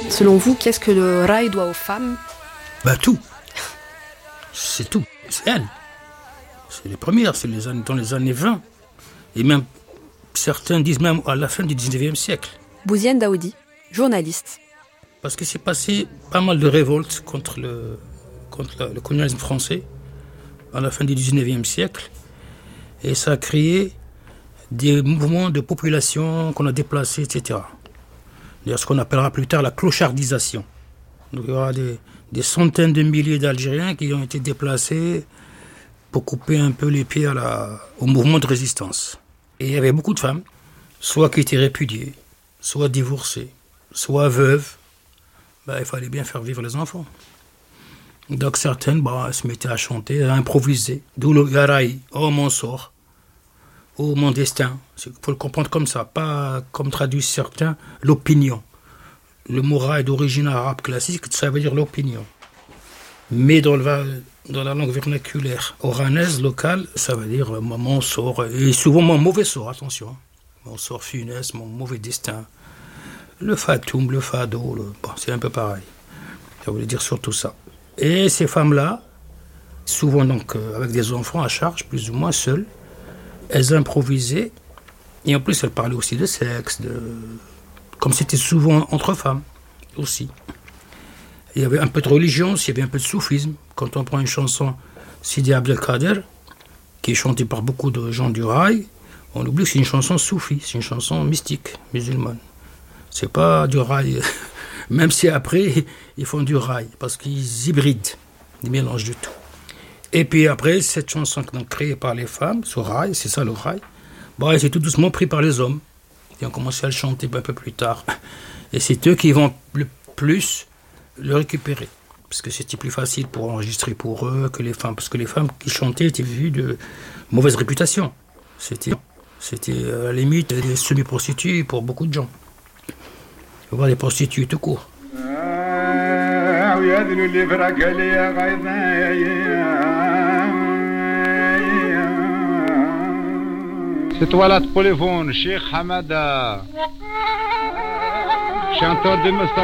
Selon vous, qu'est-ce que le raï doit aux femmes ? Tout. C'est tout. C'est elles. C'est les premières, c'est dans les années 20. Et même, certains disent même à la fin du 19e siècle. Bouziane Daoudi, journaliste. Parce que c'est passé pas mal de révoltes contre le colonialisme français à la fin du 19e siècle. Et ça a créé des mouvements de population qu'on a déplacés, etc. D'ailleurs, ce qu'on appellera plus tard la clochardisation. Donc, il y aura des centaines de milliers d'Algériens qui ont été déplacés pour couper un peu les pieds au mouvement de résistance. Et il y avait beaucoup de femmes, soit qui étaient répudiées, soit divorcées, soit veuves. Il fallait bien faire vivre les enfants. Donc certaines elles se mettaient à chanter, à improviser. D'où le yaraï, oh mon sort, oh mon destin. Il faut le comprendre comme ça, pas comme traduisent certains, l'opinion. Le mot raï d'origine arabe classique, ça veut dire l'opinion. Mais dans la langue vernaculaire oranaise, locale, ça veut dire mon sort, et souvent mon mauvais sort, attention. Mon sort funeste, mon mauvais destin. Le fatoum, le fado, c'est un peu pareil. Ça voulait dire surtout ça. Et ces femmes-là, souvent donc avec des enfants à charge, plus ou moins seules, elles improvisaient, et en plus elles parlaient aussi de sexe, comme c'était souvent entre femmes aussi. Il y avait un peu de religion, il y avait un peu de soufisme. Quand on prend une chanson Sidi Abdelkader, qui est chantée par beaucoup de gens du raï, on oublie que c'est une chanson soufie, c'est une chanson mystique, musulmane. C'est pas du raï, même si après ils font du raï, parce qu'ils hybrident, ils mélangent du tout. Et puis après, cette chanson créée par les femmes, ce raï, c'est ça le raï, c'est tout doucement pris par les hommes. Ils ont commencé à le chanter un peu plus tard. Et c'est eux qui vont le plus le récupérer. Parce que c'était plus facile pour enregistrer pour eux que les femmes. Parce que les femmes qui chantaient étaient vues de mauvaise réputation. C'était à la limite des semi-prostituées pour beaucoup de gens. On voit des prostituées tout court. C'est toi la téléphone, Cheikh Hamada. Chanteur de